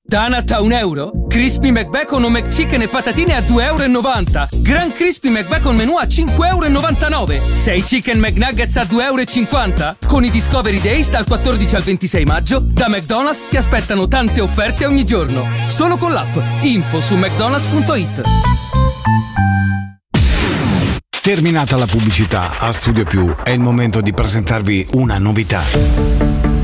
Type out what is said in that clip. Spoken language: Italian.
Donut a €1? Crispy McBacon o McChicken e patatine a €2,90. Gran Crispy McBacon menù a €5,99. 6 Chicken McNuggets a €2,50. Con i Discovery Days dal 14 al 26 maggio, da McDonald's ti aspettano tante offerte ogni giorno. Solo con l'app. Info su mcdonalds.it. Terminata la pubblicità, a Studio Più è il momento di presentarvi una novità.